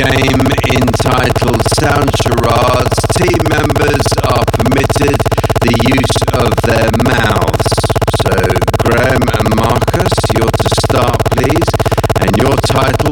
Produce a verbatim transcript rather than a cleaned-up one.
game entitled Sound Charades. Team members are permitted the use of their mouths. So, Graham and Marcus, you're to start, please, and your title